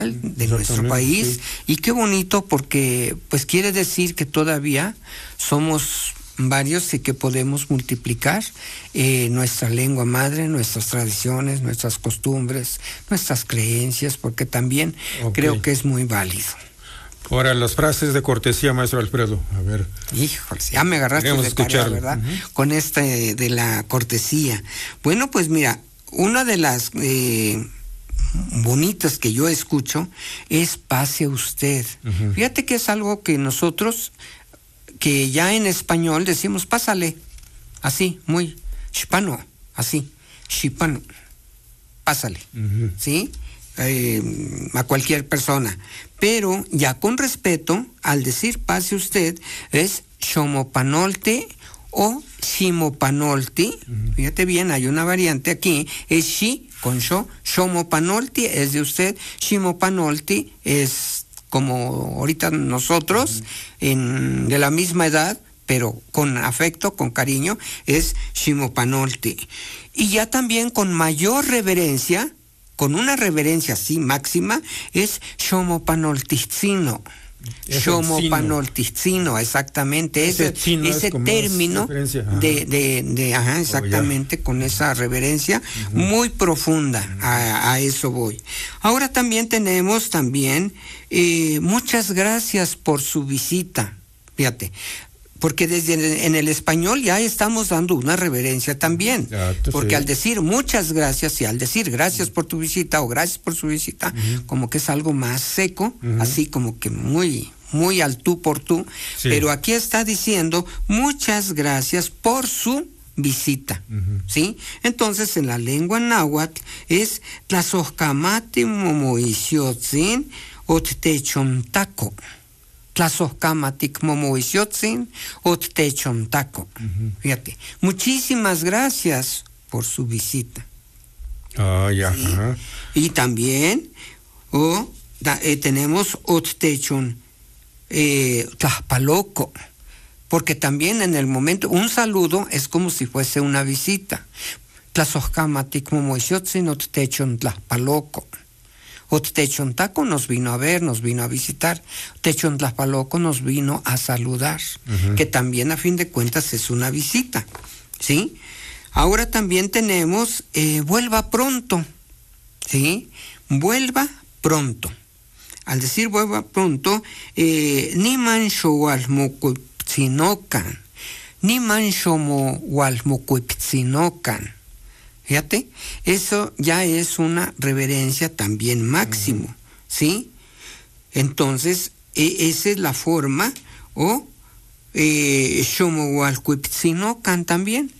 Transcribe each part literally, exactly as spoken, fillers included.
de nuestro país, sí. Y qué bonito porque pues quiere decir que todavía somos varios y que podemos multiplicar eh, nuestra lengua madre, nuestras tradiciones, nuestras costumbres, nuestras creencias, porque también okay. Creo que es muy válido. Ahora, las frases de cortesía, maestro Alfredo, a ver. Híjole, ya me agarraste de tarea, ¿verdad? Uh-huh. Con este de la cortesía. Bueno, pues mira, una de las eh, bonitas que yo escucho es pase usted. Uh-huh. Fíjate que es algo que nosotros, que ya en español decimos pásale, así, muy chipano, así, chipano, pásale, uh-huh. ¿Sí? Eh, a cualquier persona, pero ya con respeto, al decir pase usted, es xomopanolti o ximopanolti. Uh-huh. Fíjate bien, hay una variante aquí, es xi con xo, xomopanolti es de usted, ximopanolti es como ahorita nosotros, uh-huh. en, de la misma edad, pero con afecto, con cariño, es ximopanolti. Y ya también con mayor reverencia, con una reverencia así máxima, es xomopanoltitzino. Xomopanoltitzino, exactamente, ese, ese, ese término de, de, de, ajá, exactamente, oh, con esa reverencia uh-huh. muy profunda, uh-huh. a, a eso voy. Ahora también tenemos también, eh, muchas gracias por su visita, fíjate, porque desde el, en el español ya estamos dando una reverencia también, ya, porque sí. Al decir muchas gracias y al decir gracias por tu visita o gracias por su visita, uh-huh. como que es algo más seco, uh-huh. así como que muy, muy al tú por tú, sí. Pero aquí está diciendo muchas gracias por su visita, uh-huh. ¿Sí? Entonces en la lengua náhuatl es tlazohkamati momoisiotzin ottechontaco. Tlazohkamatik momoisiotzin ottechontaco. Uh-huh. Fíjate, muchísimas gracias por su visita. Ah, ya. ¿Sí? Uh-huh. Y también oh, da, eh, tenemos ottechon eh, tlahpaloco, porque también en el momento, un saludo es como si fuese una visita. Tlazohkamatik momoisiotzin ottechon tlahpaloco. Ottechontaco nos vino a ver, nos vino a visitar. Ottechontlahpaloco nos vino a saludar, uh-huh. Que también a fin de cuentas es una visita, ¿sí? Ahora también tenemos eh, vuelva pronto, ¿sí? Vuelva pronto. Al decir vuelva pronto, eh, ni mancho walmocuiptzinocan, ni mancho walmocuiptzinocan. Fíjate, eso ya es una reverencia también máximo, uh-huh. ¿Sí? Entonces, e- esa es la forma, o xomohualcuiptzinocan también,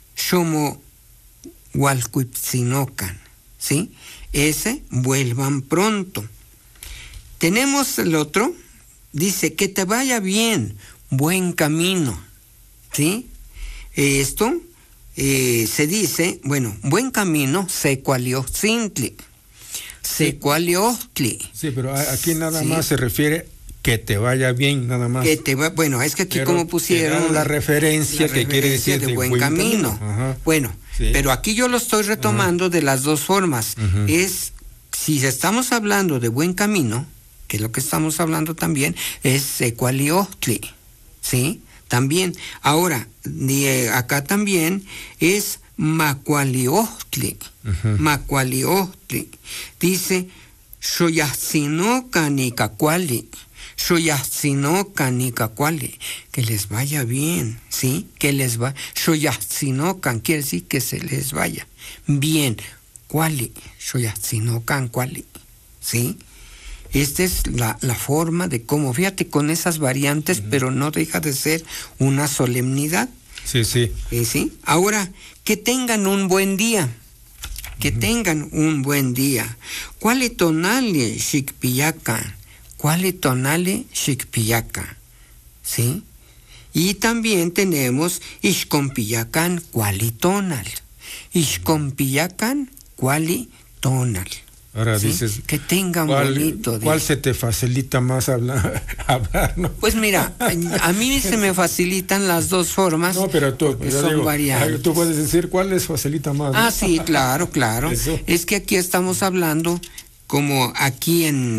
xomohualcuiptzinocan, ¿sí? Ese, vuelvan pronto. Tenemos el otro, dice, que te vaya bien, buen camino, ¿sí? Esto... Eh, se dice, bueno, buen camino, secualiotzintli, secualiochtli. Sí, pero aquí nada sí. más se refiere que te vaya bien, nada más. Que te va, bueno, es que aquí pero como pusieron la referencia la que referencia quiere decir de, de buen, buen camino. camino. Bueno, sí. Pero aquí yo lo estoy retomando uh-huh. de las dos formas. Uh-huh. Es, si estamos hablando de buen camino, que es lo que estamos hablando también, es secualiochtli, ¿sí? También, ahora, de, acá también es macualiochtli, uh-huh. macualiochtli. Dice, xoyatzinoca ni cacuali, xoyatzinoca ni cacuali, que les vaya bien, ¿sí? Que les va, xoyatzinocan quiere decir que se les vaya bien, cuali, xoyatzinocan cuali, ¿sí? Esta es la, la forma de cómo, fíjate, con esas variantes, uh-huh. pero no deja de ser una solemnidad. Sí, sí. ¿Eh, sí? Ahora, que tengan un buen día, que uh-huh. tengan un buen día. ¿Cuál tonale xicpillaca? ¿Cuál tonale xicpillaca? ¿Sí? Y también tenemos ixcompillacan cualitonal. Ixcompillacan cualitonal. Ahora ¿sí? dices, que tengan ¿cuál, bonito. ¿Cuál se te facilita más hablar? hablar ¿no? Pues mira, a mí se me facilitan las dos formas. No, pero tú, yo son digo, variables. Tú puedes decir cuál les facilita más. Ah, ¿no? sí, claro, claro. Eso. Es que aquí estamos hablando como aquí en